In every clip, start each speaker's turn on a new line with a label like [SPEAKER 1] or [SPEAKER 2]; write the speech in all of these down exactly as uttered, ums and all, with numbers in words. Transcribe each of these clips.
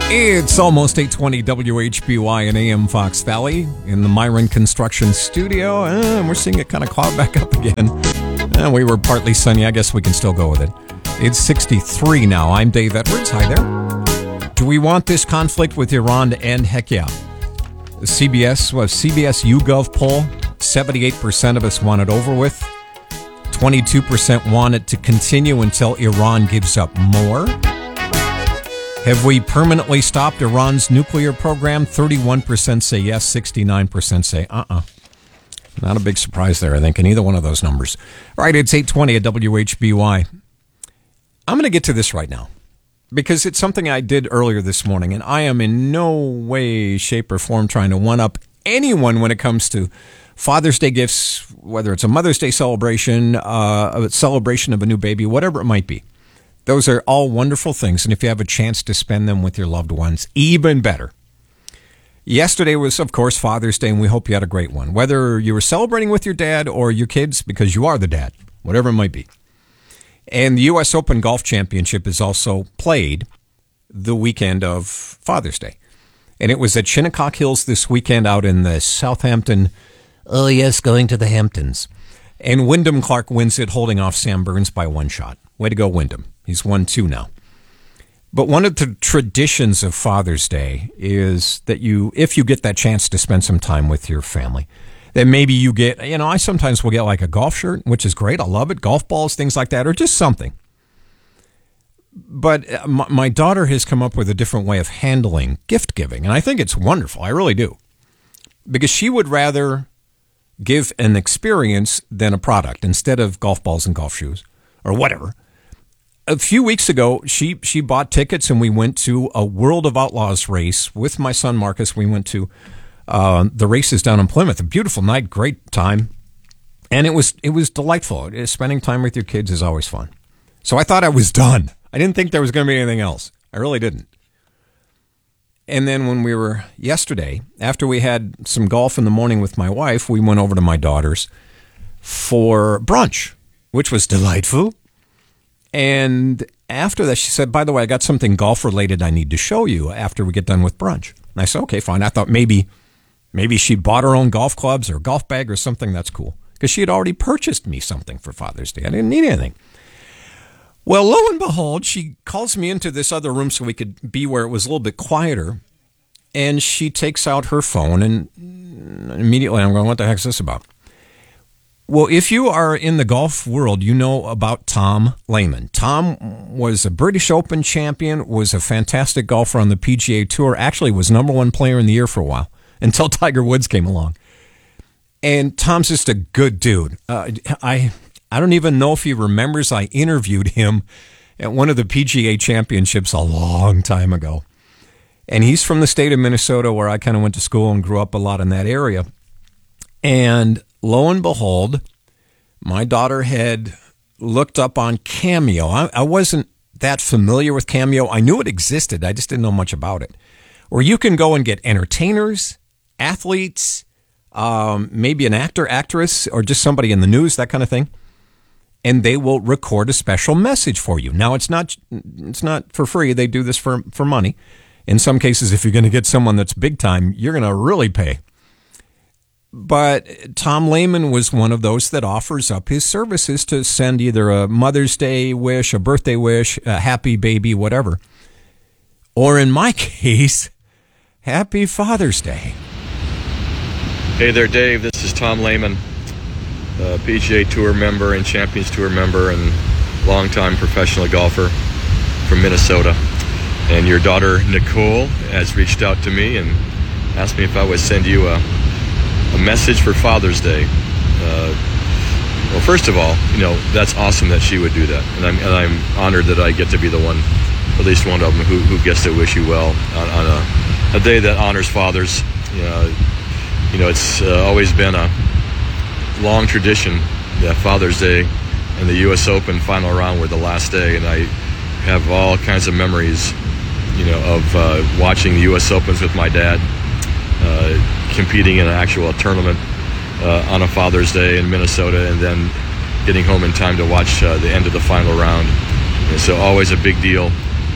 [SPEAKER 1] It's almost eight twenty W H B Y and A M Fox Valley in the Myron Construction Studio, and we're seeing it kind of cloud back up again. And we were partly sunny. I guess we can still go with it. It's sixty-three now. I'm Dave Edwards. Hi there. Do we want this conflict with Iran to end? Heck yeah. The C B S was C B S YouGov poll. seventy-eight percent of us want it over with. twenty-two percent want it to continue until Iran gives up more. Have we permanently stopped Iran's nuclear program? thirty-one percent say yes, sixty-nine percent say uh-uh. Not a big surprise there, I think, in either one of those numbers. All right, it's eight twenty at W H B Y. I'm going to get to this right now because it's something I did earlier this morning, and I am in no way, shape, or form trying to one-up anyone when it comes to Father's Day gifts, whether it's a Mother's Day celebration, uh, a celebration of a new baby, whatever it might be. Those are all wonderful things, and if you have a chance to spend them with your loved ones, even better. Yesterday was, of course, Father's Day, and we hope you had a great one. Whether you were celebrating with your dad or your kids, because you are the dad, whatever it might be. And the U S Open Golf Championship is also played the weekend of Father's Day. And it was at Shinnecock Hills this weekend out in the Southampton, oh yes, going to the Hamptons. And Wyndham Clark wins it, holding off Sam Burns by one shot. Way to go, Wyndham. He's won two now. But one of the traditions of Father's Day is that you, if you get that chance to spend some time with your family, then maybe you get, you know, I sometimes will get like a golf shirt, which is great. I love it. Golf balls, things like that, or just something. But my, my daughter has come up with a different way of handling gift giving, and I think it's wonderful. I really do. Because she would rather give an experience than a product instead of golf balls and golf shoes or whatever. A few weeks ago, she, she bought tickets and we went to a World of Outlaws race with my son Marcus. We went to uh, the races down in Plymouth. A beautiful night, great time. And it was it was delightful. Spending time with your kids is always fun. So I thought I was done. I didn't think there was going to be anything else. I really didn't. And then when we were yesterday, after we had some golf in the morning with my wife, we went over to my daughter's for brunch, which was delightful. And after that, she said, by the way, I got something golf-related I need to show you after we get done with brunch. And I said, okay, fine. I thought maybe maybe she bought her own golf clubs or golf bag or something. That's cool. Because she had already purchased me something for Father's Day. I didn't need anything. Well, lo and behold, she calls me into this other room so we could be where it was a little bit quieter. And she takes out her phone, and immediately I'm going, what the heck is this about? Well, if you are in the golf world, you know about Tom Lehman. Tom was a British Open champion, was a fantastic golfer on the P G A Tour, actually was number one player in the year for a while, until Tiger Woods came along. And Tom's just a good dude. Uh, I I don't even know if he remembers I interviewed him at one of the P G A championships a long time ago. And he's from the state of Minnesota, where I kind of went to school and grew up a lot in that area. And lo and behold, my daughter had looked up on Cameo. I, I wasn't that familiar with Cameo. I knew it existed. I just didn't know much about it. Where you can go and get entertainers, athletes, um, maybe an actor, actress, or just somebody in the news, that kind of thing. And they will record a special message for you. Now, it's not it's not for free. They do this for, for money. In some cases, if you're going to get someone that's big time, you're going to really pay. But Tom Lehman was one of those that offers up his services to send either a Mother's Day wish, a birthday wish, a happy baby, whatever. Or in my case, happy Father's Day.
[SPEAKER 2] Hey there, Dave. This is Tom Lehman, a P G A Tour member and Champions Tour member and longtime professional golfer from Minnesota. And your daughter, Nicole, has reached out to me and asked me if I would send you a a message for Father's Day. Uh, well, first of all, you know, that's awesome that she would do that. And I'm, and I'm honored that I get to be the one, at least one of them, who, who gets to wish you well on, on a, a day that honors fathers. You know, you know it's uh, always been a long tradition that Father's Day and the U S Open final round were the last day. And I have all kinds of memories, you know, of uh, watching the U S Opens with my dad, uh, competing in an actual tournament uh, on a Father's Day in Minnesota, and then getting home in time to watch uh, the end of the final round. And so always a big deal.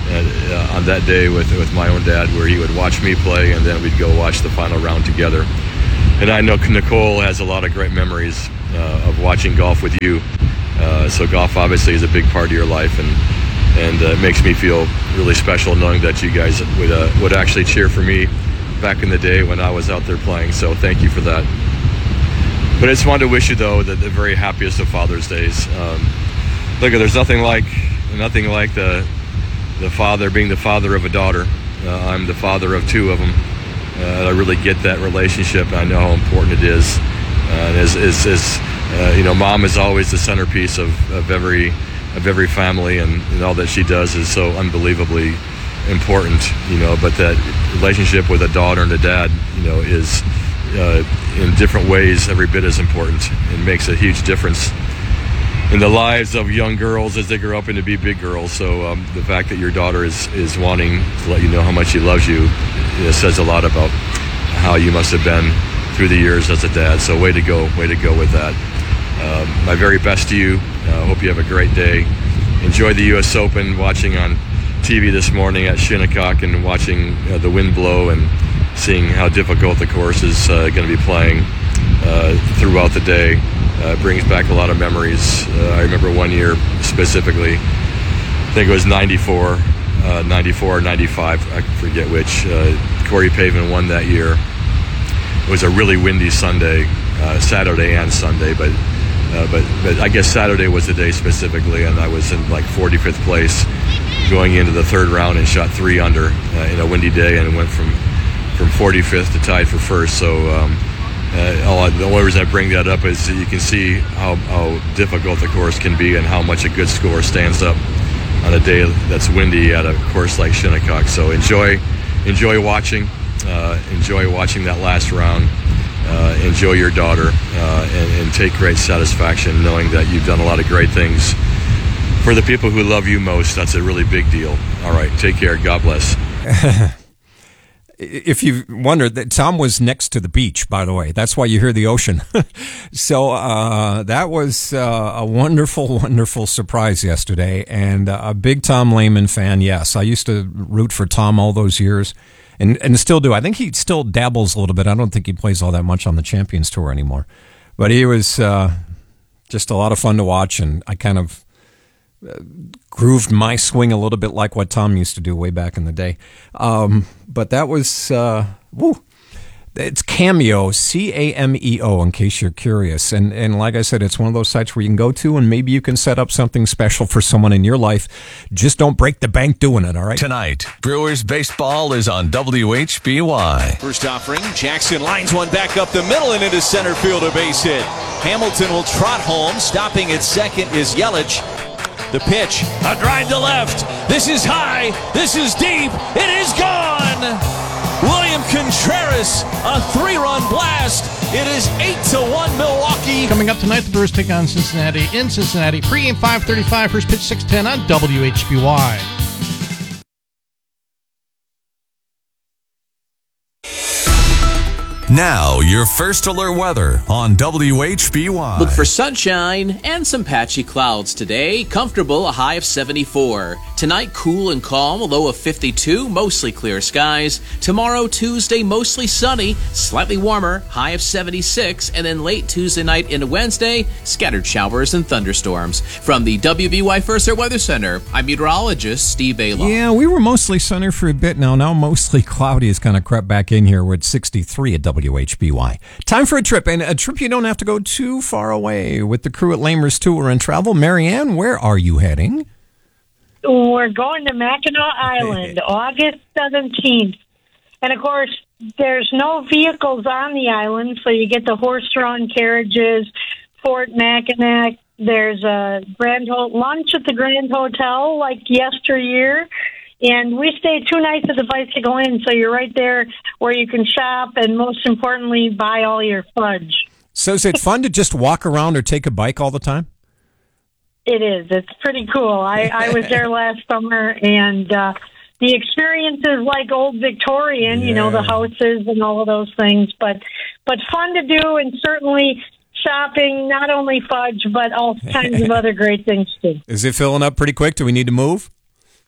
[SPEAKER 2] uh, on that day with with my own dad, where he would watch me play, and then we'd go watch the final round together. And I know Nicole has a lot of great memories uh, of watching golf with you. Uh, so golf obviously is a big part of your life, and and uh, it makes me feel really special knowing that you guys would uh, would actually cheer for me back in the day when I was out there playing. So thank you for that. But I just wanted to wish you, though, the, the very happiest of Father's Days. Um, look, there's nothing like nothing like the the father being the father of a daughter. Uh, I'm the father of two of them. Uh, I really get that relationship, and I know how important it is. Uh, and as, as, as uh, you know, Mom is always the centerpiece of, of every of every family, and, and all that she does is so unbelievably important. You know, but that relationship with a daughter and a dad, you know, is uh, in different ways every bit as important. It makes a huge difference in the lives of young girls as they grow up into be big girls. So um, the fact that your daughter is, is wanting to let you know how much she loves you, it says a lot about how you must have been through the years as a dad. So way to go, way to go with that. Um, my very best to you. I uh, hope you have a great day. Enjoy the U S Open, watching on T V this morning at Shinnecock and watching uh, the wind blow and seeing how difficult the course is uh, going to be playing uh, throughout the day. Uh, brings back a lot of memories. Uh, I remember one year specifically, I think it was ninety-four, uh, ninety-four or ninety-five, I forget which. Uh, Corey Pavin won that year. It was a really windy Sunday, uh, Saturday and Sunday, but, uh, but but I guess Saturday was the day specifically, and I was in like forty-fifth place going into the third round and shot three under uh, in a windy day, and went from, from forty-fifth to tied for first. So. Um, Uh, all, the only reason I bring that up is that you can see how, how difficult the course can be and how much a good score stands up on a day that's windy at a course like Shinnecock. So enjoy, enjoy watching, uh, enjoy watching that last round. Uh, enjoy your daughter, uh, and, and take great satisfaction knowing that you've done a lot of great things for the people who love you most. That's a really big deal. All right, take care. God bless.
[SPEAKER 1] If you wondered, that Tom was next to the beach, by the way. That's why you hear the ocean. So uh, that was uh, a wonderful, wonderful surprise yesterday. And uh, a big Tom Lehman fan, yes. I used to root for Tom all those years, and, and still do. I think he still dabbles a little bit. I don't think he plays all that much on the Champions Tour anymore. But he was uh, just a lot of fun to watch, and I kind of grooved my swing a little bit like what Tom used to do way back in the day. Um, but that was, uh, woo, it's Cameo, C A M E O, in case you're curious. And, and like I said, it's one of those sites where you can go to and maybe you can set up something special for someone in your life. Just don't break the bank doing it, all right?
[SPEAKER 3] Tonight, Brewers baseball is on W H B Y.
[SPEAKER 4] First offering, Jackson lines one back up the middle and into center field, a base hit. Hamilton will trot home. Stopping at second is Yelich. The pitch, a drive to left. This is high. This is deep. It is gone. William Contreras, a three-run blast. It is eight to one Milwaukee.
[SPEAKER 5] Coming up tonight, the Brewers take on Cincinnati in Cincinnati. Pre-game five thirty-five, first pitch six ten on W H B Y.
[SPEAKER 3] Now, your first alert weather on W H B Y.
[SPEAKER 6] Look for sunshine and some patchy clouds today. Comfortable, a high of seventy-four. Tonight, cool and calm, a low of fifty-two, mostly clear skies. Tomorrow, Tuesday, mostly sunny, slightly warmer, high of seventy-six. And then late Tuesday night into Wednesday, scattered showers and thunderstorms. From the W B Y First Alert Weather Center, I'm meteorologist Steve Ayla.
[SPEAKER 1] Yeah, we were mostly sunny for a bit now. Now mostly cloudy has kind of crept back in here. We're at sixty-three at W H B Y. Time for a trip, and a trip you don't have to go too far away. With the crew at Lamers Tour and Travel, Marianne, where are you heading?
[SPEAKER 7] We're going to Mackinac Island, August seventeenth. And, of course, there's no vehicles on the island, so you get the horse-drawn carriages, Fort Mackinac. There's a grand ho- lunch at the Grand Hotel like yesteryear. And we stayed two nights at the Bicycle Inn, so you're right there where you can shop and, most importantly, buy all your fudge.
[SPEAKER 1] So is it fun to just walk around or take a bike all the time?
[SPEAKER 7] It is. It's pretty cool. I, I was there last summer, and uh, the experience is like old Victorian, yeah. You know, the houses and all of those things, but but fun to do, and certainly shopping, not only fudge, but all kinds of other great things, too.
[SPEAKER 1] Is it filling up pretty quick? Do we need to move?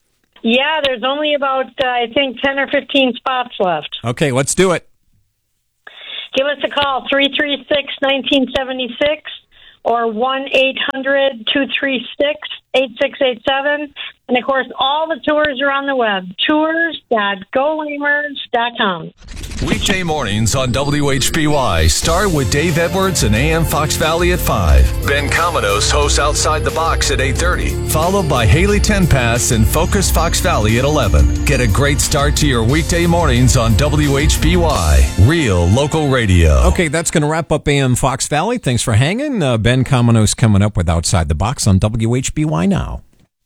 [SPEAKER 7] Yeah, there's only about, uh, I think, ten or fifteen spots left.
[SPEAKER 1] Okay, let's do it.
[SPEAKER 7] Give us a call, three three six, one nine seven six or one eight hundred, two three six, eight six eight seven. And, of course, all the tours are on the web, tours dot go lamers dot com.
[SPEAKER 3] Weekday mornings on W H B Y start with Dave Edwards and A M Fox Valley at five. Ben Cominos hosts Outside the Box at eight thirty, followed by Haley Tenpass and Focus Fox Valley at eleven. Get a great start to your weekday mornings on W H B Y, real local radio.
[SPEAKER 1] Okay, that's going to wrap up A M Fox Valley. Thanks for hanging. Uh, Ben Cominos coming up with Outside the Box on W H B Y Now.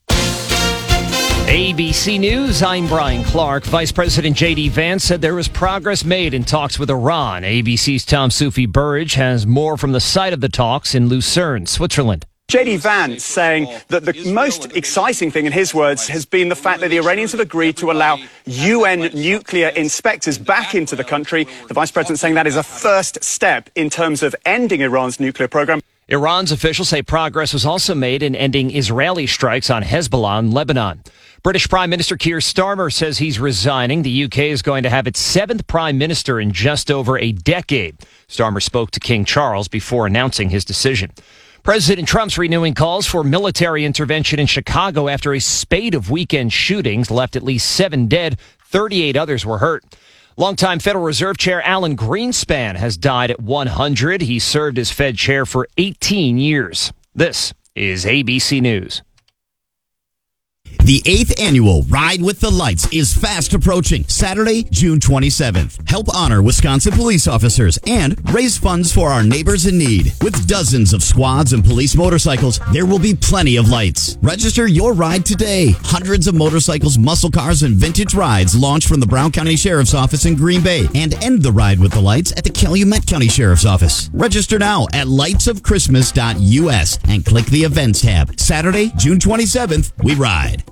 [SPEAKER 8] A B C News, I'm Brian Clark. Vice President J D. Vance said there was progress made in talks with Iran. A B C's Tom Soufi Burridge has more from the site of the talks in Lucerne, Switzerland.
[SPEAKER 9] J D. Vance saying that the most exciting thing, in his words, has been the fact that the Iranians have agreed to allow U N nuclear inspectors back into the country. The Vice President saying that is a first step in terms of ending Iran's nuclear program.
[SPEAKER 8] Iran's officials say progress was also made in ending Israeli strikes on Hezbollah in Lebanon. British Prime Minister Keir Starmer says he's resigning. The U K is going to have its seventh prime minister in just over a decade. Starmer spoke to King Charles before announcing his decision. President Trump's renewing calls for military intervention in Chicago after a spate of weekend shootings left at least seven dead, thirty-eight others were hurt. Longtime Federal Reserve Chair Alan Greenspan has died at one hundred. He served as Fed chair for eighteen years. This is A B C News.
[SPEAKER 10] The eighth annual Ride with the Lights is fast approaching, Saturday, June twenty-seventh. Help honor Wisconsin police officers and raise funds for our neighbors in need. With dozens of squads and police motorcycles, there will be plenty of lights. Register your ride today. Hundreds of motorcycles, muscle cars, and vintage rides launch from the Brown County Sheriff's Office in Green Bay and end the Ride with the Lights at the Calumet County Sheriff's Office. Register now at lights of christmas dot U S and click the Events tab. Saturday, June twenty-seventh, we ride.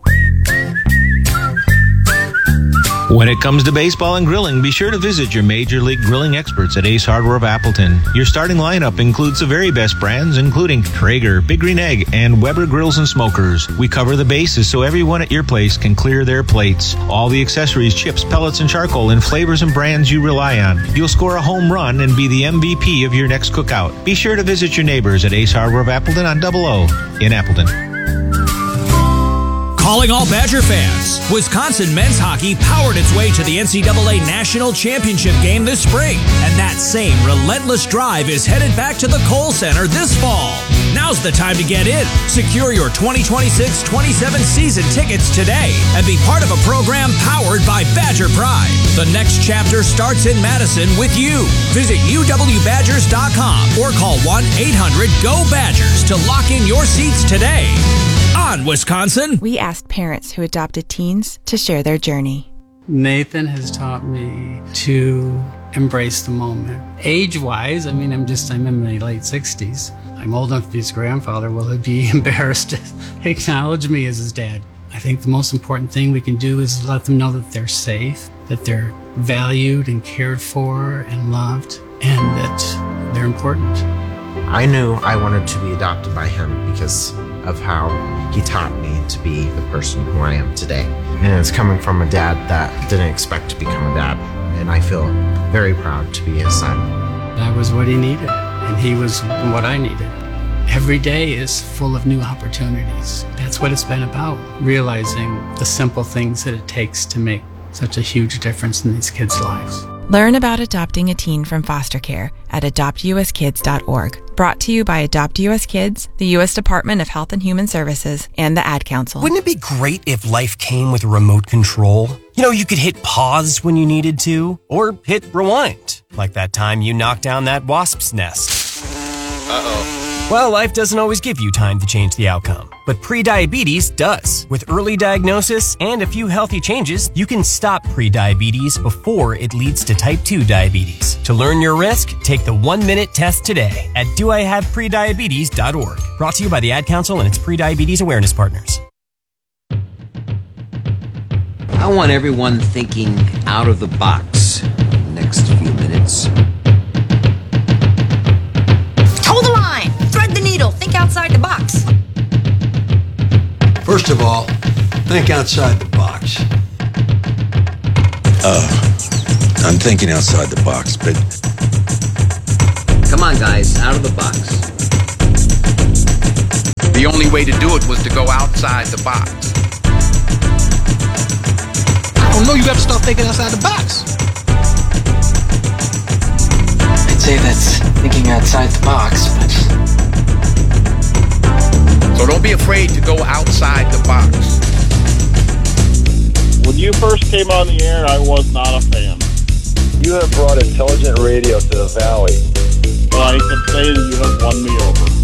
[SPEAKER 11] When it comes to baseball and grilling, be sure to visit your Major League Grilling experts at Ace Hardware of Appleton. Your starting lineup includes the very best brands, including Traeger, Big Green Egg, and Weber Grills and Smokers. We cover the bases so everyone at your place can clear their plates. All the accessories, chips, pellets, and charcoal in flavors and brands you rely on. You'll score a home run and be the M V P of your next cookout. Be sure to visit your neighbors at Ace Hardware of Appleton on Double O in Appleton.
[SPEAKER 12] Calling all Badger fans. Wisconsin men's hockey powered its way to the N C double A National Championship game this spring. And that same relentless drive is headed back to the Kohl Center this fall. Now's the time to get in. Secure your twenty twenty-six twenty-seven season tickets today and be part of a program powered by Badger Pride. The next chapter starts in Madison with you. Visit U W Badgers dot com or call one eight hundred G O Badgers to lock in your seats today. On Wisconsin.
[SPEAKER 13] We asked parents who adopted teens to share their journey.
[SPEAKER 14] Nathan has taught me to embrace the moment. Age-wise, I mean, I'm just, I'm in my late sixties. I'm old enough to be his grandfather. Will he be embarrassed to acknowledge me as his dad? I think the most important thing we can do is let them know that they're safe, that they're valued and cared for and loved, and that they're important.
[SPEAKER 15] I knew I wanted to be adopted by him because of how he taught me to be the person who I am today. And it's coming from a dad that didn't expect to become a dad. And I feel very proud to be his son.
[SPEAKER 14] I was what he needed, and he was what I needed. Every day is full of new opportunities. That's what it's been about, realizing the simple things that it takes to make such a huge difference in these kids' lives.
[SPEAKER 13] Learn about adopting a teen from foster care at adopt U S kids dot org. Brought to you by Adopt U S Kids, the U S Department of Health and Human Services, and the Ad Council.
[SPEAKER 16] Wouldn't it be great if life came with a remote control? You know, you could hit pause when you needed to, or hit rewind, like that time you knocked down that wasp's nest. Uh-oh. Well, life doesn't always give you time to change the outcome, but prediabetes does. With early diagnosis and a few healthy changes, you can stop prediabetes before it leads to type two diabetes. To learn your risk, take the one-minute test today at do I have prediabetes dot org. Brought to you by the Ad Council and its prediabetes awareness partners.
[SPEAKER 17] I want everyone thinking out of the box the next few minutes.
[SPEAKER 18] Toe the line! Thread the needle! Think outside the box!
[SPEAKER 19] First of all, think outside the box. change.
[SPEAKER 20] Oh, I'm thinking outside the box, but...
[SPEAKER 17] Come on, guys, out of the box.
[SPEAKER 21] The only way to do it was to go outside the box.
[SPEAKER 22] Oh no, you gotta start thinking outside the box.
[SPEAKER 19] I'd say that's thinking outside the box, but...
[SPEAKER 21] So don't be afraid to go outside the box.
[SPEAKER 23] When you first came on the air, I was not a fan.
[SPEAKER 24] You have brought intelligent radio to the Valley.
[SPEAKER 23] But I can say that you have won me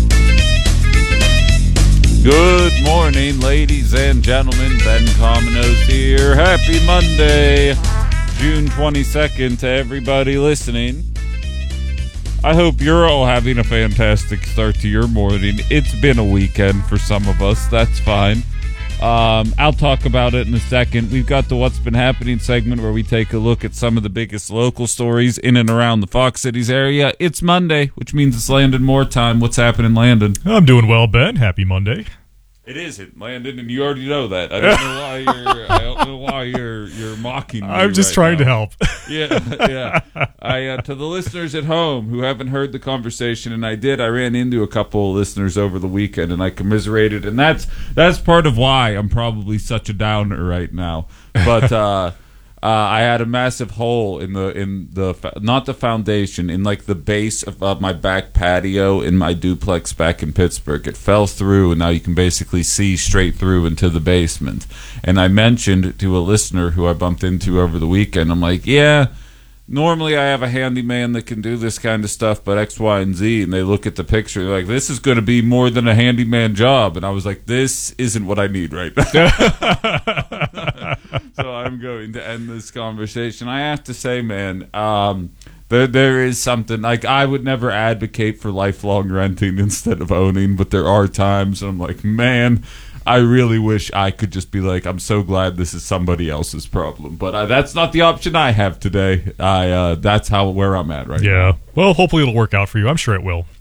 [SPEAKER 23] over.
[SPEAKER 25] Good morning, ladies and gentlemen. Ben Cominos here. Happy Monday, June twenty-second to everybody listening. I hope you're all having a fantastic start to your morning. It's been a weekend for some of us. That's fine. Um, I'll talk about it in a second. We've got the What's Been Happening segment where we take a look at some of the biggest local stories in and around the Fox Cities area. It's Monday, which means it's Landon Moore time. What's happening, Landon?
[SPEAKER 26] I'm doing well, Ben. Happy Monday.
[SPEAKER 25] It isn't, Landon, and you already know that. I don't know why you're. I don't know why you're. You're mocking me.
[SPEAKER 26] I'm just
[SPEAKER 25] right
[SPEAKER 26] trying
[SPEAKER 25] now.
[SPEAKER 26] to help.
[SPEAKER 25] Yeah, yeah. I uh, to the listeners at home who haven't heard the conversation, and I did. I ran into a couple of listeners over the weekend, and I commiserated, and that's that's part of why I'm probably such a downer right now. But uh, uh, I had a massive hole in the in the not the foundation in like the base of uh, my back patio in my duplex back in Pittsburgh. It fell through, and now you can basically see straight through into the basement. And I mentioned to a listener who I bumped into over the weekend, I'm like, yeah, normally I have a handyman that can do this kind of stuff, but X, Y, and Z. And they look at the picture, they're like, this is going to be more than a handyman job. And I was like, this isn't what I need right now. So I'm going to end this conversation. I have to say, man, um, there there is something, like, I would never advocate for lifelong renting instead of owning, but there are times I'm like, man, I really wish I could just be like, I'm so glad this is somebody else's problem. But uh, that's not the option I have today. I uh, that's how where I'm at right
[SPEAKER 26] yeah.
[SPEAKER 25] now.
[SPEAKER 26] Yeah. Well, hopefully it'll work out for you. I'm sure it will.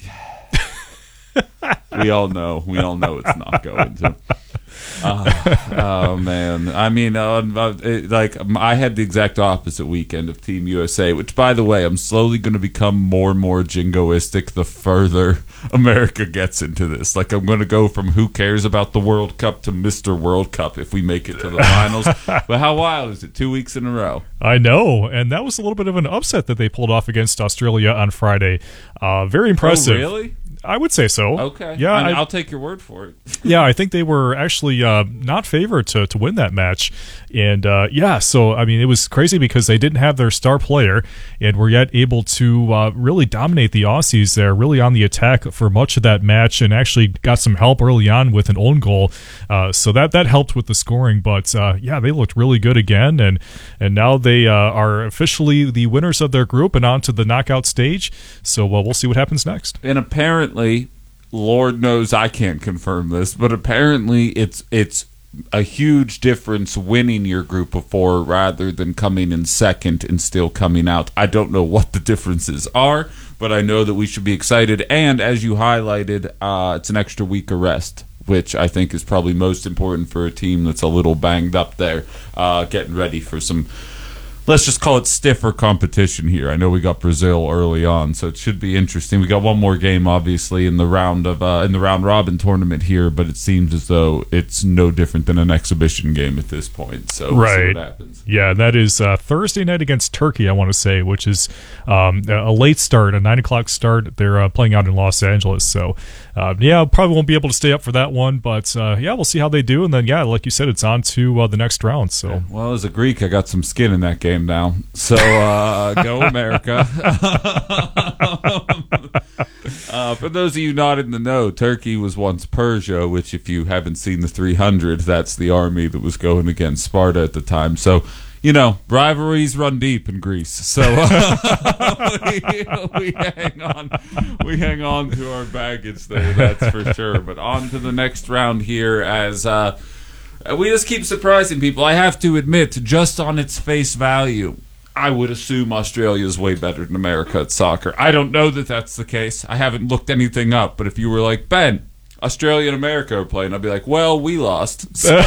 [SPEAKER 25] We all know. We all know it's not going to. Uh, oh man, I mean, uh, it, like I had the exact opposite weekend of Team U S A, which, by the way, I'm slowly going to become more and more jingoistic the further America gets into this. Like, I'm going to go from who cares about the World Cup to Mister World Cup if we make it to the finals. But how wild is it? Two weeks in a row.
[SPEAKER 26] I know, and that was a little bit of an upset that they pulled off against Australia on Friday. Uh, very impressive.
[SPEAKER 25] Oh, really?
[SPEAKER 26] I would say so.
[SPEAKER 25] Okay.
[SPEAKER 26] Yeah,
[SPEAKER 25] I mean,
[SPEAKER 26] I,
[SPEAKER 25] I'll take your word for it.
[SPEAKER 26] Yeah, I think they were actually uh, not favored to, to win that match. And, uh, yeah, so, I mean, it was crazy because they didn't have their star player and were yet able to uh, really dominate the Aussies there, really on the attack for much of that match, and actually got some help early on with an own goal. Uh, so that, that helped with the scoring. But, uh, yeah, they looked really good again. And, and now they uh, are officially the winners of their group and on to the knockout stage. So uh, we'll see what happens next.
[SPEAKER 25] And apparently, Lord knows I can't confirm this, but apparently it's it's a huge difference winning your group of four rather than coming in second and still coming out. I don't know what the differences are, but I know that we should be excited. And as you highlighted, uh, it's an extra week of rest, which I think is probably most important for a team that's a little banged up there, uh, getting ready for some, let's just call it stiffer competition here. I know we got Brazil early on, so it should be interesting. We got one more game, obviously, in the round of uh, in the round robin tournament here, but it seems as though it's no different than an exhibition game at this point. So we'll
[SPEAKER 26] right.
[SPEAKER 25] see what happens.
[SPEAKER 26] Yeah, that is uh, Thursday night against Turkey, I want to say, which is um, a late start, a nine o'clock start. They're uh, playing out in Los Angeles, so uh, yeah, probably won't be able to stay up for that one, but uh, yeah, we'll see how they do, and then yeah, like you said, it's on to uh, the next round. So
[SPEAKER 25] yeah. Well, as a Greek, I got some skin in that game now, so uh, go America. uh, for those of you not in the know, Turkey was once Persia, which, if you haven't seen the three hundred, that's the army that was going against Sparta at the time. So, you know, rivalries run deep in Greece. So uh, we, we hang on, we hang on to our baggage there. That's for sure. But on to the next round here, as uh, we just keep surprising people. I have to admit, just on its face value, I would assume Australia is way better than America at soccer. I don't know that that's the case. I haven't looked anything up. But if you were like, Ben, Australia and America are playing, I'll be like, well, we lost. So,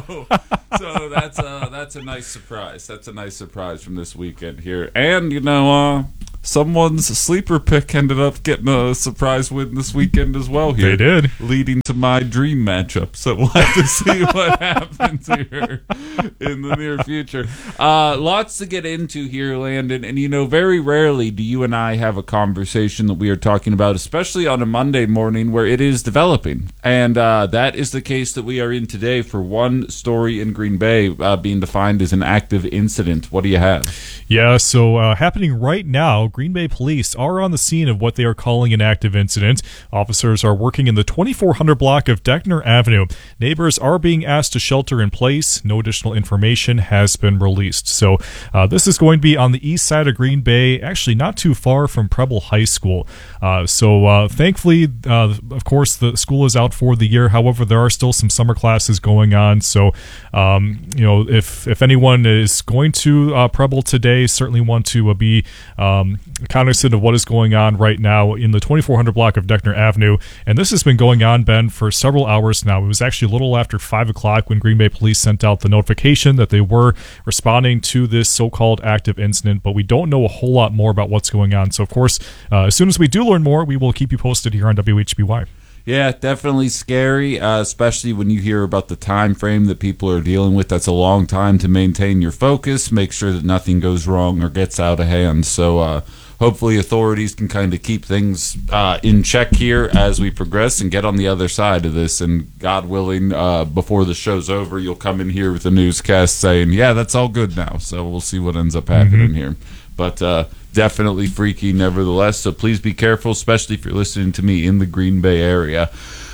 [SPEAKER 25] so that's a, that's a nice surprise. That's a nice surprise from this weekend here. And, you know, uh, someone's sleeper pick ended up getting a surprise win this weekend as well here.
[SPEAKER 26] They did.
[SPEAKER 25] Leading to my dream matchup. So we'll have to see what happens here in the near future. Uh, lots to get into here, Landon. And, you know, very rarely do you and I have a conversation that we are talking about, especially on a Monday morning where it is developing. And uh, that is the case that we are in today for one story in Green Bay uh, being defined as an active incident. What do you have?
[SPEAKER 26] Yeah, so uh, happening right now, Green Bay police are on the scene of what they are calling an active incident. Officers are working in the twenty-four hundred block of Deckner Avenue. Neighbors are being asked to shelter in place. No additional information has been released. So uh, this is going to be on the east side of Green Bay, actually not too far from Preble High School. Uh, so uh, thankfully, uh, of course, the school is out for the year. However, there are still some summer classes going on. So, um, you know, if if anyone is going to uh, Preble today, certainly want to uh, be um, cognizant of what is going on right now in the twenty-four hundred block of Deckner Avenue. And this has been going on, Ben, for several hours now. It was actually a little after five o'clock when Green Bay police sent out the notification that they were responding to this so-called active incident, but we don't know a whole lot more about what's going on. So, of course, uh, as soon as we do learn more, we will keep you posted here on W H B Y.
[SPEAKER 25] Yeah, definitely scary, uh, especially when you hear about the time frame that people are dealing with. That's a long time to maintain your focus, make sure that nothing goes wrong or gets out of hand. So uh, hopefully authorities can kind of keep things uh, in check here as we progress and get on the other side of this. And God willing, uh, before the show's over, you'll come in here with a newscast saying, yeah, that's all good now. So we'll see what ends up happening mm-hmm. here. But uh, definitely freaky nevertheless, so please be careful, especially if you're listening to me in the Green Bay area.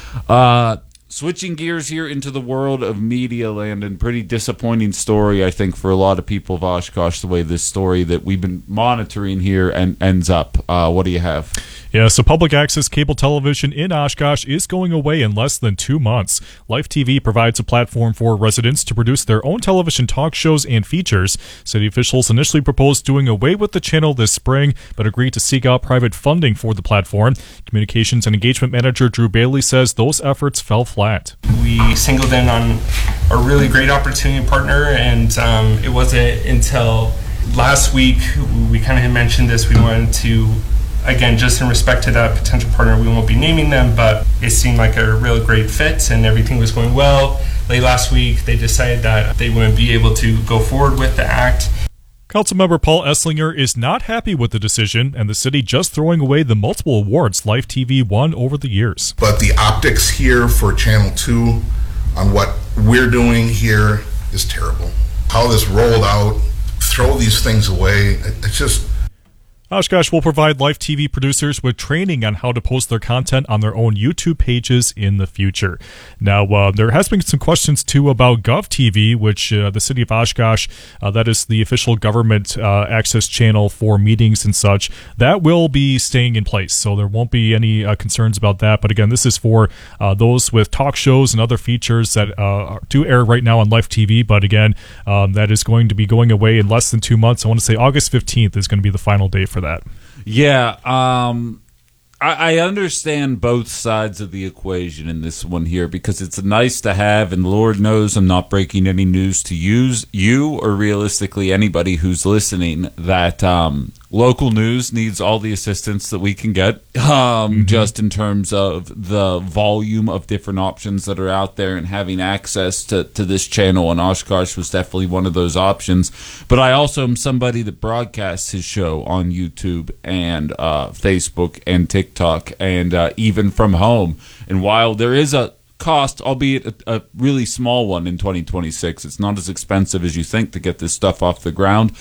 [SPEAKER 25] Uh, switching gears here into the world of media land, and pretty disappointing story, I think, for a lot of people of Oshkosh, the way this story that we've been monitoring here and ends up. Uh, what do you have?
[SPEAKER 26] Yeah, so public access cable television in Oshkosh is going away in less than two months. Life T V provides a platform for residents to produce their own television talk shows and features. City officials initially proposed doing away with the channel this spring, but agreed to seek out private funding for the platform. Communications and engagement manager Drew Bailey says those efforts fell flat.
[SPEAKER 2] We singled in on a really great opportunity partner, and um, it wasn't until last week we kind of had mentioned this. We wanted to, again, just in respect to that potential partner, we won't be naming them, but it seemed like a real great fit and everything was going well. Late last week, they decided that they wouldn't be able to go forward with the act.
[SPEAKER 26] Councilmember Paul Esslinger is not happy with the decision and the city just throwing away the multiple awards Life T V won over the years.
[SPEAKER 3] But the optics here for Channel two on what we're doing here is terrible. How this rolled out, throw these things away, it's just...
[SPEAKER 26] Oshkosh will provide Life T V producers with training on how to post their content on their own YouTube pages in the future. Now, uh, there has been some questions, too, about GovTV, which uh, the city of Oshkosh, uh, that is the official government uh, access channel for meetings and such, that will be staying in place. So there won't be any uh, concerns about that. But again, this is for uh, those with talk shows and other features that uh, do air right now on Life T V. But again, um, that is going to be going away in less than two months. I want to say August fifteenth is going to be the final day for that.
[SPEAKER 25] Yeah, um, I, I understand both sides of the equation in this one here because it's nice to have, and Lord knows I'm not breaking any news to use you or realistically anybody who's listening that um, local news needs all the assistance that we can get, um, mm-hmm. just in terms of the volume of different options that are out there, and having access to, to this channel in Oshkosh was definitely one of those options. But I also am somebody that broadcasts his show on YouTube and uh, Facebook and TikTok and uh, even from home. And while there is a cost, albeit a, a really small one in twenty twenty-six, it's not as expensive as you think to get this stuff off the ground.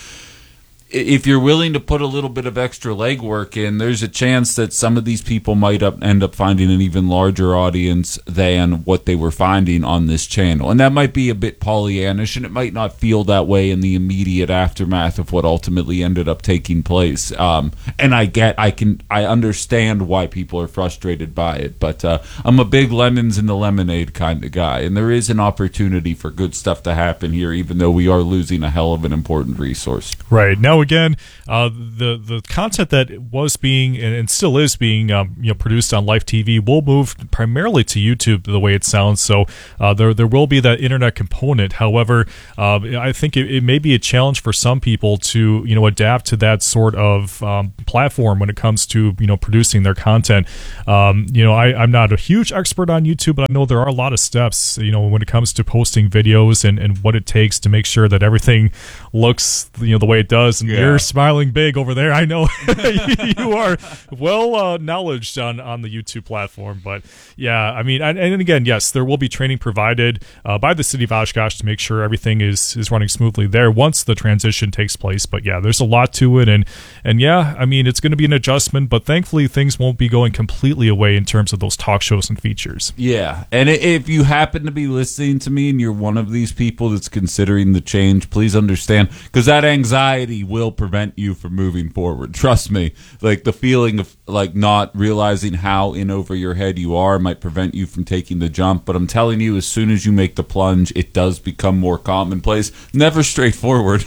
[SPEAKER 25] If you're willing to put a little bit of extra legwork in, there's a chance that some of these people might up, end up finding an even larger audience than what they were finding on this channel. And that might be a bit Pollyannish, and it might not feel that way in the immediate aftermath of what ultimately ended up taking place. Um, and I get, I can, I understand why people are frustrated by it, but uh, I'm a big lemons in the lemonade kind of guy, and there is an opportunity for good stuff to happen here, even though we are losing a hell of an important resource.
[SPEAKER 26] Right. Now so again, uh, the the content that was being and, and still is being um, you know produced on Life T V will move primarily to YouTube the way it sounds. So uh, there there will be that internet component. However, uh, I think it, it may be a challenge for some people to you know adapt to that sort of um, platform when it comes to you know producing their content. Um, you know, I, I'm not a huge expert on YouTube, but I know there are a lot of steps you know when it comes to posting videos and, and what it takes to make sure that everything looks you know the way it does. And
[SPEAKER 25] Yeah.
[SPEAKER 26] you're smiling big over there. I know you are well uh, knowledged on on the YouTube platform. But yeah, I mean, and, and again, yes, there will be training provided uh, by the city of Oshkosh to make sure everything is is running smoothly there once the transition takes place. But yeah, there's a lot to it, and and yeah, I mean, it's going to be an adjustment, but thankfully things won't be going completely away in terms of those talk shows and features.
[SPEAKER 25] Yeah, and i- if you happen to be listening to me and you're one of these people that's considering the change, please understand, because that anxiety will prevent you from moving forward. Trust me, like the feeling of like not realizing how in over your head you are might prevent you from taking the jump. But I'm telling you, as soon as you make the plunge, it does become more commonplace. Never straightforward.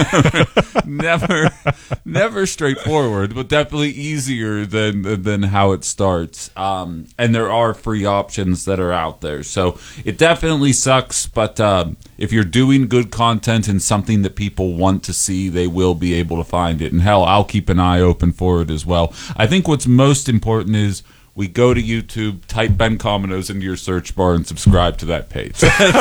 [SPEAKER 25] never, never straightforward, but definitely easier than than how it starts. Um, and there are free options that are out there, so it definitely sucks. But um, if you're doing good content and something that people want to see, they will be able to find it. And hell, I'll keep an eye open for it as well. I think what's most important is we go to YouTube, type Ben Cominos into your search bar, and subscribe to that page.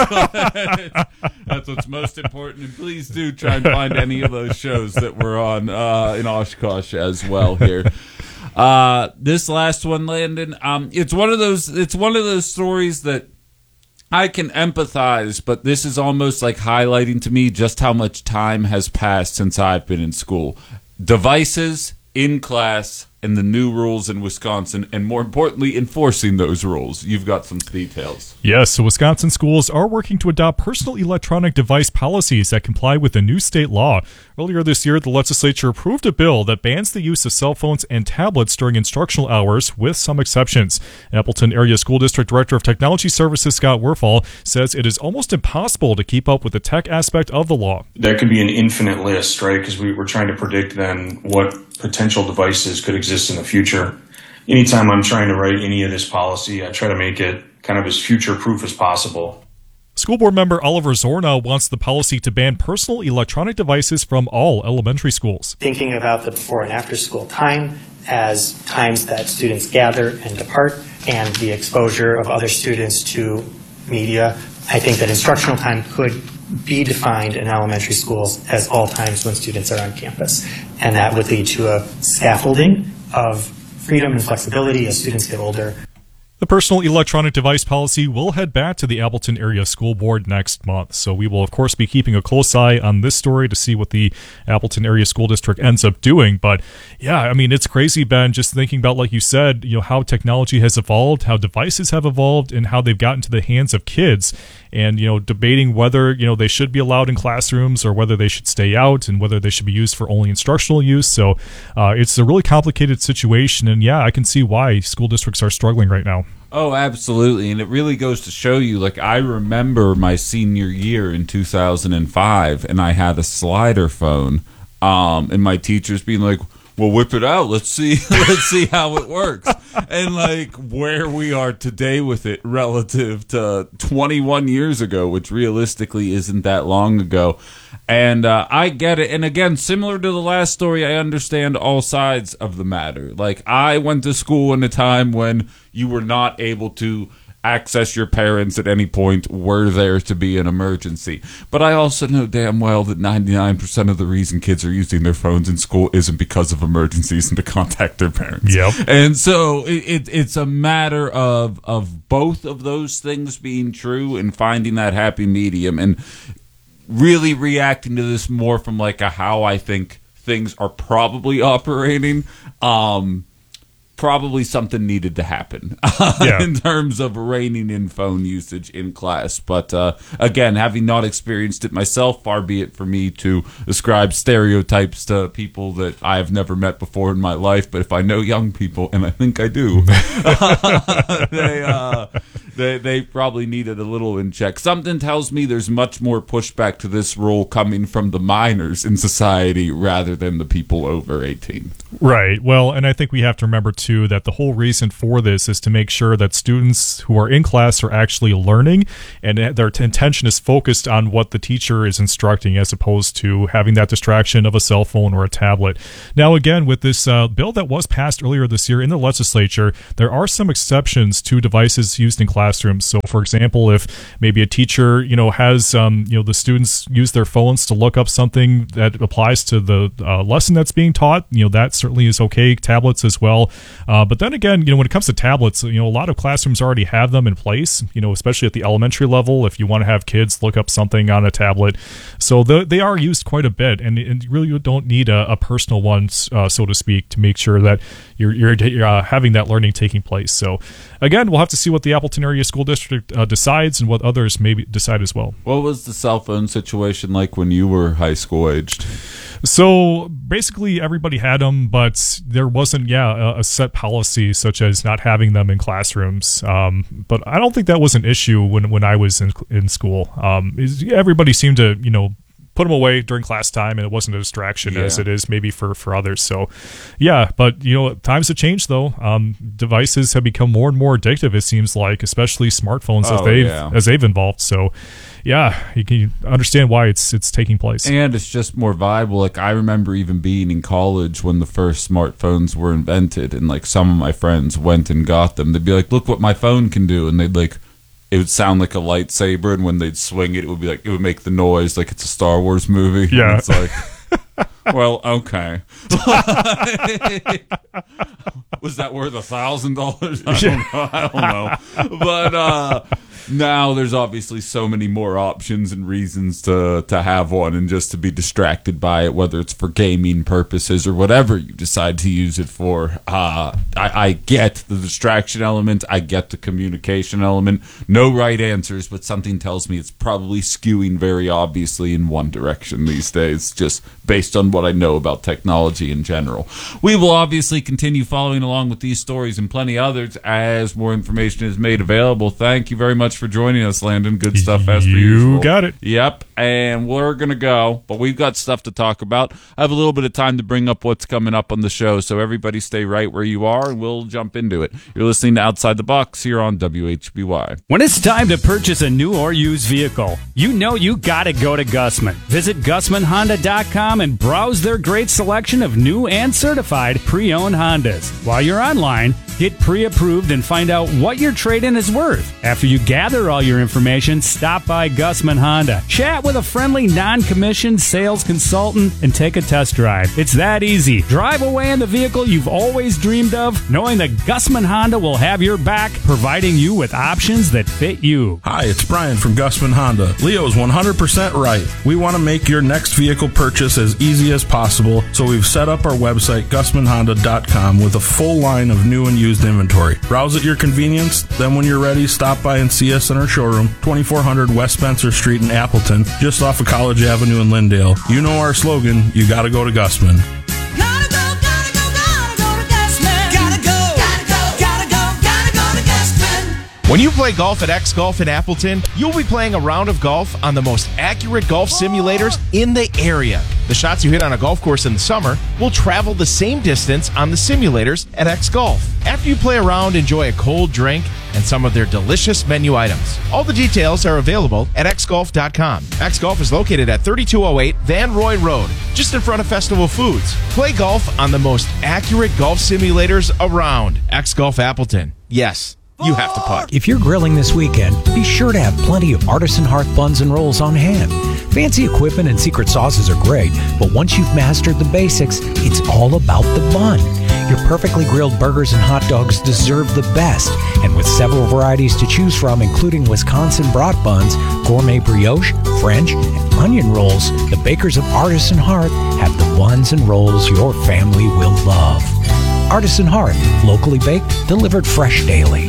[SPEAKER 25] That's what's most important. And please do try and find any of those shows that we're on uh, in Oshkosh as well here. Uh, this last one, Landon, um, it's one of those. It's one of those stories that I can empathize, but this is almost like highlighting to me just how much time has passed since I've been in school. Devices in class and the new rules in Wisconsin, and more importantly, enforcing those rules. You've got some details.
[SPEAKER 26] Yes, so Wisconsin schools are working to adopt personal electronic device policies that comply with the new state law. Earlier this year, the legislature approved a bill that bans the use of cell phones and tablets during instructional hours, with some exceptions. Appleton Area School District Director of Technology Services, Scott Werfel, says it is almost impossible to keep up with the tech aspect of the law.
[SPEAKER 1] That could be an infinite list, right? Because we were trying to predict then what potential devices could exist in the future. Anytime I'm trying to write any of this policy, I try to make it kind of as future-proof as possible.
[SPEAKER 26] School board member Oliver Zorna wants the policy to ban personal electronic devices from all elementary schools.
[SPEAKER 4] Thinking about the before and after school time as times that students gather and depart, and the exposure of other students to media, I think that instructional time could be defined in elementary schools as all times when students are on campus. And that would lead to a scaffolding of freedom and flexibility as students get older.
[SPEAKER 26] The personal electronic device policy will head back to the Appleton Area School Board next month. So we will, of course, be keeping a close eye on this story to see what the Appleton Area School District ends up doing. But yeah, I mean, it's crazy, Ben, just thinking about, like you said, you know, how technology has evolved, how devices have evolved, and how they've gotten to the hands of kids. And, you know, debating whether, you know, they should be allowed in classrooms or whether they should stay out and whether they should be used for only instructional use. So uh, it's a really complicated situation. And yeah, I can see why school districts are struggling right now.
[SPEAKER 25] Oh, absolutely. And it really goes to show you, like, I remember my senior year in two thousand five, and I had a slider phone, um, and my teachers being like, well, whip it out. Let's see. Let's see how it works. And like where we are today with it relative to twenty-one years ago, which realistically isn't that long ago. And uh, I get it. And again, similar to the last story, I understand all sides of the matter. Like, I went to school in a time when you were not able to access your parents at any point were there to be an emergency. But I also know damn well that ninety-nine percent of the reason kids are using their phones in school isn't because of emergencies and to contact their parents.
[SPEAKER 26] Yep.
[SPEAKER 25] And so it, it, it's a matter of of both of those things being true and finding that happy medium and really reacting to this more from like a how I think things are probably operating. Um probably something needed to happen
[SPEAKER 26] Yeah.
[SPEAKER 25] in terms of reining in phone usage in class. But uh, again, having not experienced it myself, far be it for me to ascribe stereotypes to people that I have never met before in my life. But if I know young people, and I think I do, they, uh, they they probably needed a little in check. Something tells me there's much more pushback to this rule coming from the minors in society rather than the people over eighteen.
[SPEAKER 26] Right. Well, and I think we have to remember, too, that the whole reason for this is to make sure that students who are in class are actually learning and their intention is focused on what the teacher is instructing as opposed to having that distraction of a cell phone or a tablet. Now, again, with this uh, bill that was passed earlier this year in the legislature, there are some exceptions to devices used in classrooms. So, for example, if maybe a teacher, you know, has, um, you know, the students use their phones to look up something that applies to the uh, lesson that's being taught, you know, that's certainly is okay. Tablets as well. Uh, but then again, you know, when it comes to tablets, you know, a lot of classrooms already have them in place, you know, especially at the elementary level, if you want to have kids look up something on a tablet. So the, they are used quite a bit, and, and you really don't need a, a personal one, uh, so to speak, to make sure that you're, you're, you're uh, having that learning taking place. So again, we'll have to see what the Appleton Area School District uh, decides and what others maybe decide as well.
[SPEAKER 25] What was the cell phone situation like when you were high school aged?
[SPEAKER 26] So basically everybody had them, but there wasn't, yeah, a, a set policy such as not having them in classrooms. Um, but I don't think that was an issue when, when I was in, in school. Um, is, everybody seemed to, you know, put them away during class time, and it wasn't a distraction
[SPEAKER 25] Yeah.
[SPEAKER 26] as it is maybe for, for others. So, yeah, but, you know, times have changed, though. Um, devices have become more and more addictive, it seems like, especially smartphones as
[SPEAKER 25] Oh,
[SPEAKER 26] they've
[SPEAKER 25] yeah.
[SPEAKER 26] as they've evolved. So, yeah, you can understand why it's it's taking place.
[SPEAKER 25] And it's just more viable. Like, I remember even being in college when the first smartphones were invented, and like some of my friends went and got them. They'd be like, "Look what my phone can do," and they'd like, it would sound like a lightsaber, and when they'd swing it, it would be like, it would make the noise like it's a Star Wars movie.
[SPEAKER 26] Yeah.
[SPEAKER 25] And it's like, well, okay. Was that worth a thousand dollars? I don't know. I don't know. But uh, now there's obviously so many more options and reasons to to have one and just to be distracted by it, whether it's for gaming purposes or whatever you decide to use it for. Uh, I, I get the distraction element. I get the communication element. No right answers, but something tells me it's probably skewing very obviously in one direction these days, just based on what I know about technology in general. We will obviously continue following along with these stories and plenty others as more information is made available. Thank you very much for joining us, Landon. Good stuff as per
[SPEAKER 26] You
[SPEAKER 25] usual.
[SPEAKER 26] got it.
[SPEAKER 25] Yep, and we're going to go, but we've got stuff to talk about. I have a little bit of time to bring up what's coming up on the show, so everybody stay right where you are, and we'll jump into it. You're listening to Outside the Box here on W H B Y.
[SPEAKER 5] When it's time to purchase a new or used vehicle, you know you gotta go to Gussman. Visit Gussman Honda dot com and browse their great selection of new and certified pre-owned Hondas. While you're online, get pre-approved and find out what your trade-in is worth. After you gather all your information, stop by Gussman Honda. Chat with a friendly non-commissioned sales consultant and take a test drive. It's that easy. Drive away in the vehicle you've always dreamed of, knowing that Gussman Honda will have your back, providing you with options that fit you.
[SPEAKER 6] Hi, it's Brian from Gussman Honda. Leo's one hundred percent right. We want to make your next vehicle purchase as easy as possible, so we've set up our website, Gussman Honda dot com, with a full line of new and used inventory. Browse at your convenience, then when you're ready, stop by and see us in our showroom, twenty-four hundred West Spencer Street in Appleton, just off of College Avenue in Lindale. You know our slogan, you gotta go to Gussman.
[SPEAKER 7] When you play golf at X Golf in Appleton, you'll be playing a round of golf on the most accurate golf simulators in the area. The shots you hit on a golf course in the summer will travel the same distance on the simulators at X Golf. After you play around, enjoy a cold drink and some of their delicious menu items. All the details are available at X Golf dot com. X Golf is located at thirty-two oh eight Van Roy Road, just in front of Festival Foods. Play golf on the most accurate golf simulators around. X Golf Appleton. Yes, you have to putt.
[SPEAKER 8] If you're grilling this weekend, be sure to have plenty of Artisan Hearth buns and rolls on hand. Fancy equipment and secret sauces are great, but once you've mastered the basics, it's all about the bun. Your perfectly grilled burgers and hot dogs deserve the best, and with several varieties to choose from, including Wisconsin brat buns, gourmet brioche, French, and onion rolls, the bakers of Artisan Hearth have the buns and rolls your family will love. Artisan Hearth, locally baked, delivered fresh daily.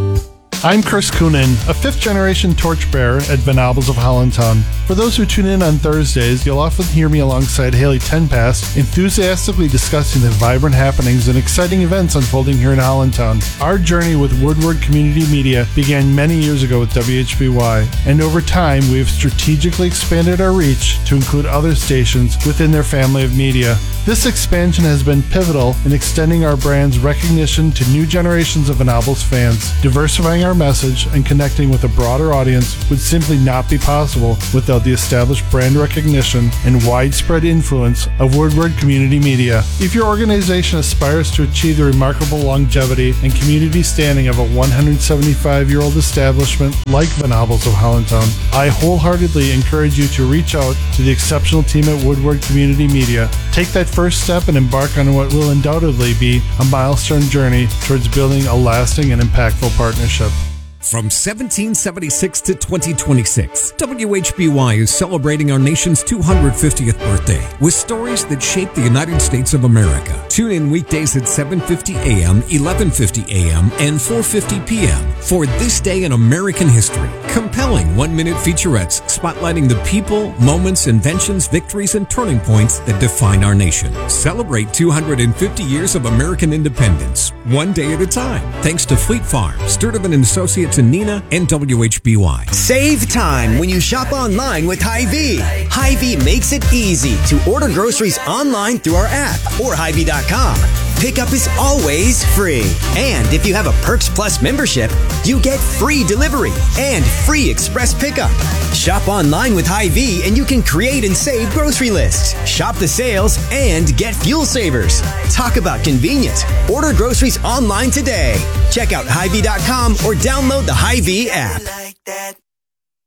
[SPEAKER 9] I'm Chris Coonan, a fifth-generation torchbearer at Venables of Hollandtown. For those who tune in on Thursdays, you'll often hear me alongside Haley Tenpass, enthusiastically discussing the vibrant happenings and exciting events unfolding here in Hollandtown. Our journey with Woodward Community Media began many years ago with W H B Y, and over time we have strategically expanded our reach to include other stations within their family of media. This expansion has been pivotal in extending our brand's recognition to new generations of Venables fans. Diversifying our message and connecting with a broader audience would simply not be possible without the established brand recognition and widespread influence of Woodward Community Media. If your organization aspires to achieve the remarkable longevity and community standing of a one hundred seventy-five-year-old establishment like Venables of Hollandtown, I wholeheartedly encourage you to reach out to the exceptional team at Woodward Community Media. Take that first step and embark on what will undoubtedly be a milestone journey towards building a lasting and impactful partnership.
[SPEAKER 10] From seventeen seventy-six to twenty twenty-six, W H B Y is celebrating our nation's two hundred fiftieth birthday with stories that shape the United States of America. Tune in weekdays at seven fifty a.m., eleven fifty a.m., and four fifty p.m. for This Day in American History. Compelling one-minute featurettes spotlighting the people, moments, inventions, victories, and turning points that define our nation. Celebrate two hundred fifty years of American independence, one day at a time. Thanks to Fleet Farm, Sturtevant and Associates in Neenah, and W H B Y.
[SPEAKER 11] Save time when you shop online with Hy-Vee. Hy-Vee makes it easy to order groceries online through our app or Hy Vee dot com. Pickup is always free. And if you have a Perks Plus membership, you get free delivery and free express pickup. Shop online with Hy-Vee and you can create and save grocery lists, shop the sales, and get fuel savers. Talk about convenient. Order groceries online today. Check out Hy Vee dot com or download the Hy-Vee app.